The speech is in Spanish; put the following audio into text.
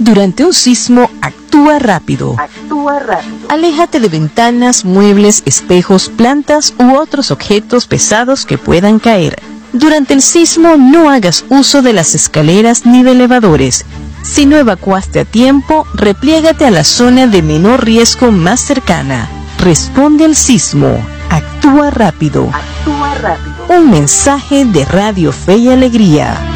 Durante un sismo, actúa rápido. Aléjate de ventanas, muebles, espejos, plantas u otros objetos pesados que puedan caer. Durante el sismo, no hagas uso de las escaleras ni de elevadores. Si no evacuaste a tiempo, repliégate a la zona de menor riesgo más cercana. Responde al sismo. Actúa rápido. Un mensaje de Radio Fe y Alegría.